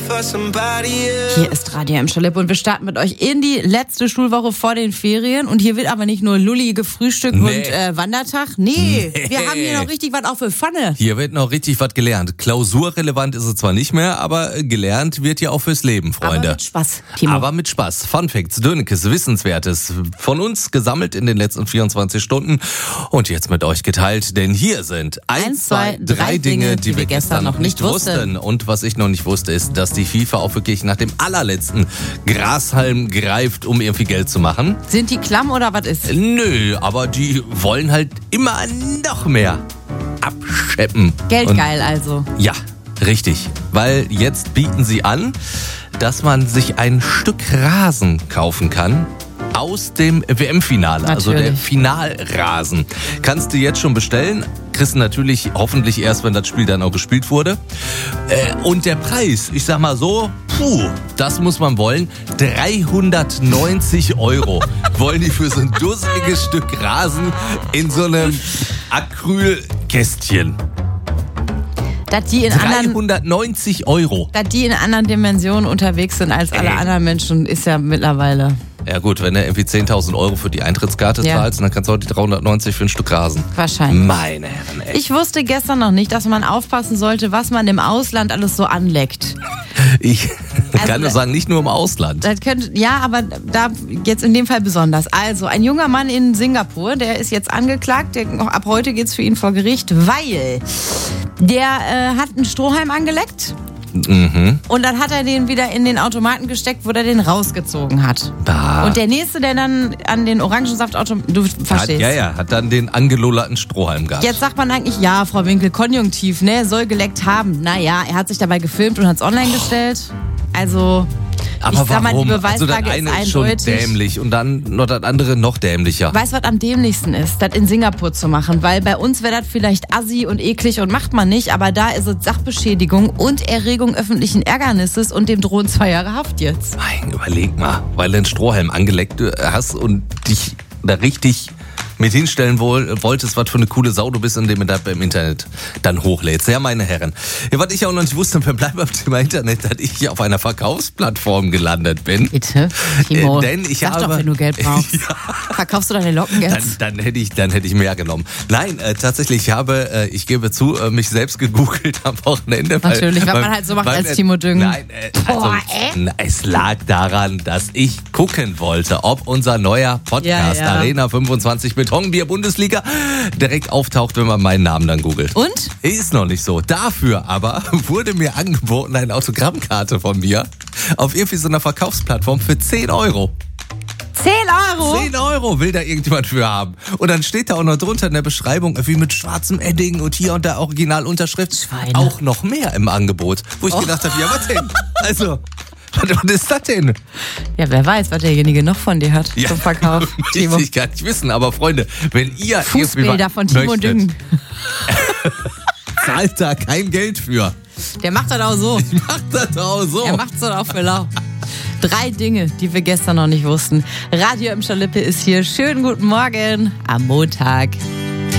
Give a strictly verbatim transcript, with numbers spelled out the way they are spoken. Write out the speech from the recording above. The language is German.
Hier ist Radio M. Schalippe und wir starten mit euch in die letzte Schulwoche vor den Ferien. Und hier wird aber nicht nur Lulli gefrühstückt nee. und äh, Wandertag. Nee, nee, wir haben hier noch richtig was auch für Pfanne. Hier wird noch richtig was gelernt. Klausurrelevant ist es zwar nicht mehr, aber gelernt wird ja auch fürs Leben, Freunde. Aber mit Spaß, Timo. Aber mit Spaß. Fun Facts, Dönekes, Wissenswertes. Von uns gesammelt in den letzten vierundzwanzig Stunden und jetzt mit euch geteilt. Denn hier sind eins, zwei, drei Dinge, die, die wir gestern noch nicht wussten. wussten. Und was ich noch nicht wusste, ist, dass die FIFA auch wirklich nach dem allerletzten Grashalm greift, um irgendwie Geld zu machen. Sind die klamm oder was ist? Nö, aber die wollen halt immer noch mehr abscheppen. Geldgeil also. Ja, richtig. Weil jetzt bieten sie an, dass man sich ein Stück Rasen kaufen kann aus dem W M-Finale, also der Finalrasen. Kannst du jetzt schon bestellen. Kriegst du natürlich hoffentlich erst, wenn das Spiel dann auch gespielt wurde. Äh, und der Preis, ich sag mal so, puh, das muss man wollen, dreihundertneunzig Euro wollen die für so ein dusseliges Stück Rasen in so einem Acrylkästchen. Dass die in dreihundertneunzig Euro. Dass die in anderen Dimensionen unterwegs sind als alle Ey. anderen Menschen, ist ja mittlerweile... Ja gut, wenn du irgendwie zehntausend Euro für die Eintrittskarte ja. zahlst, dann kannst du auch die dreihundertneunzig für ein Stück Rasen. Wahrscheinlich. Meine Herren, ey. Ich wusste gestern noch nicht, dass man aufpassen sollte, was man im Ausland alles so anleckt. Ich also, kann nur sagen, nicht nur im Ausland. Das könnte, ja, aber da jetzt in dem Fall besonders. Also, ein junger Mann in Singapur, der ist jetzt angeklagt. Der, ab heute geht's für ihn vor Gericht, weil der äh, hat einen Strohhalm angeleckt. Mhm. Und dann hat er den wieder in den Automaten gesteckt, wo er den rausgezogen hat. Da. Und der Nächste, der dann an den Orangensaftautomaten, du verstehst. Hat, ja, ja, hat dann den angelollerten Strohhalm gehabt. Jetzt sagt man eigentlich, ja, Frau Winkel, Konjunktiv, ne, soll geleckt haben. Naja, er hat sich dabei gefilmt und hat es online gestellt. Also... Aber ich sag mal, warum? die Beweislage also das eine ist ist schon eindeutig. dämlich und dann noch das andere noch dämlicher. Weißt du, was am dämlichsten ist? Das in Singapur zu machen. Weil bei uns wäre das vielleicht assi und eklig und macht man nicht. Aber da ist es Sachbeschädigung und Erregung öffentlichen Ärgernisses und dem drohen zwei Jahre Haft jetzt. Mein, überleg mal, weil du einen Strohhalm angeleckt hast und dich da richtig mit hinstellen wolltest, was für eine coole Sau du bist, indem du das beim Internet dann hochlädst. Ja, meine Herren. Ja, was ich auch noch nicht wusste, wir bleiben beim Thema Internet, dass ich auf einer Verkaufsplattform gelandet bin. Bitte, Timo, äh, denn ich sag habe, doch, wenn du Geld brauchst. Ja. Verkaufst du deine Locken jetzt? Dann, dann, hätte ich, dann hätte ich mehr genommen. Nein, äh, tatsächlich, ich habe, äh, ich gebe zu, äh, mich selbst gegoogelt am Wochenende. Natürlich, weil, was weil, man halt so macht weil, als Timo Düngen. Nein, äh, also, Boah, äh? es lag daran, dass ich gucken wollte, ob unser neuer Podcast ja, ja. Arena fünfundzwanzig Betonbier Bundesliga direkt auftaucht, wenn man meinen Namen dann googelt. Und? Ist noch nicht so. Dafür aber wurde mir angeboten eine Autogrammkarte von mir auf irgendwie so einer Verkaufsplattform für zehn Euro. zehn Euro? zehn Euro will da irgendjemand für haben. Und dann steht da auch noch drunter in der Beschreibung, irgendwie mit schwarzem Edding und hier und da Originalunterschrift. Schweine. Auch noch mehr im Angebot. Wo ich oh. gedacht habe, ja, was denn? Also... Was ist das denn? Ja, wer weiß, was derjenige noch von dir hat ja, zum Verkauf. Timo. Ich gar nicht wissen, aber Freunde, wenn ihr Fußbilder von Timo möchtet, Düngen. zahlt da kein Geld für. Der macht das auch so. Ich mach das auch so. Der macht das auch für lau. Drei Dinge, die wir gestern noch nicht wussten. Radio M. Schalippe ist hier. Schönen guten Morgen am Montag.